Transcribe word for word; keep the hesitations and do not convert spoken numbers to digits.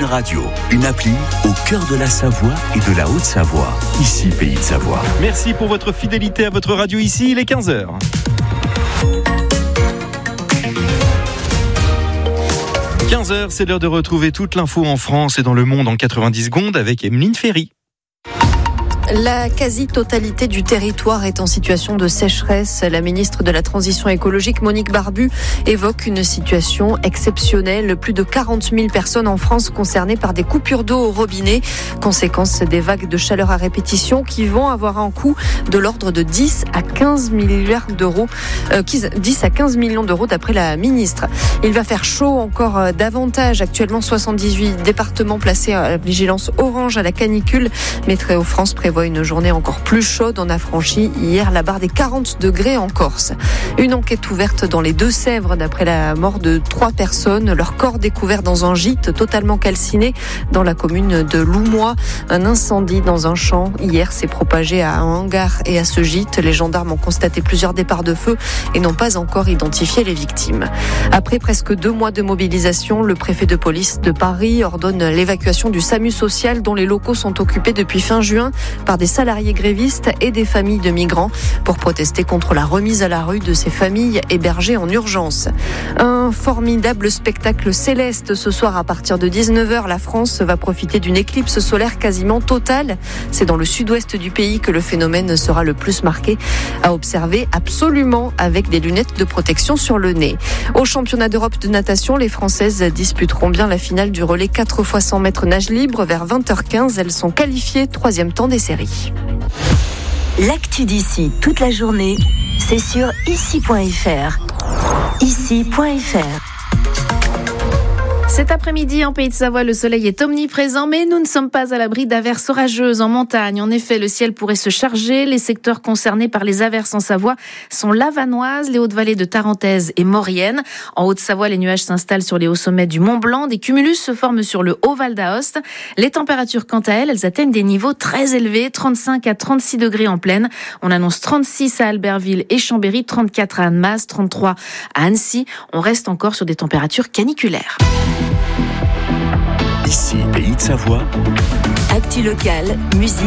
Radio, une appli au cœur de la Savoie et de la Haute-Savoie. Ici, Pays de Savoie. Merci pour votre fidélité à votre radio ici, il est quinze heures. quinze heures, c'est l'heure de retrouver toute l'info en France et dans le monde en quatre-vingt-dix secondes avec Emeline Ferry. La quasi-totalité du territoire est en situation de sécheresse. La ministre de la Transition écologique, Monique Barbu, évoque une situation exceptionnelle. Plus de quarante mille personnes en France concernées par des coupures d'eau au robinet. Conséquence des vagues de chaleur à répétition qui vont avoir un coût de l'ordre de dix à quinze milliards d'euros. Euh, dix à quinze millions d'euros d'après la ministre. Il va faire chaud encore davantage. Actuellement, soixante-dix-huit départements placés à la vigilance orange à la canicule. Météo France prévoit une journée encore plus chaude. On a franchi hier la barre des quarante degrés en Corse. Une enquête ouverte dans les Deux-Sèvres d'après la mort de trois personnes. Leur corps découvert dans un gîte totalement calciné dans la commune de Loumois. Un incendie dans un champ hier s'est propagé à un hangar et à ce gîte. Les gendarmes ont constaté plusieurs départs de feu et n'ont pas encore identifié les victimes. Après presque deux mois de mobilisation, le préfet de police de Paris ordonne l'évacuation du SAMU social dont les locaux sont occupés depuis fin juin par des salariés grévistes et des familles de migrants pour protester contre la remise à la rue de ces familles hébergées en urgence. Un formidable spectacle céleste ce soir à partir de dix-neuf heures. La France va profiter d'une éclipse solaire quasiment totale. C'est dans le sud-ouest du pays que le phénomène sera le plus marqué. À observer absolument avec des lunettes de protection sur le nez. Au championnat d'Europe de natation, les Françaises disputeront bien la finale du relais quatre fois cent mètres nage libre vers vingt heures quinze. Elles sont qualifiées troisième temps des séries. L'actu d'ici toute la journée, c'est sur ici point f r. ici point f r. Cet après-midi, en Pays de Savoie, le soleil est omniprésent, mais nous ne sommes pas à l'abri d'averses orageuses en montagne. En effet, le ciel pourrait se charger. Les secteurs concernés par les averses en Savoie sont la Vanoise, les Hautes-Vallées de Tarentaise et Maurienne. En Haute-Savoie, les nuages s'installent sur les hauts sommets du Mont-Blanc. Des cumulus se forment sur le Haut-Val d'Aoste. Les températures, quant à elles, elles atteignent des niveaux très élevés, trente-cinq à trente-six degrés en plaine. On annonce trente-six à Albertville et Chambéry, trente-quatre à Annemasse, trente-trois à Annecy. On reste encore sur des températures caniculaires. Ici, Pays de Savoie. Actu locale, musique.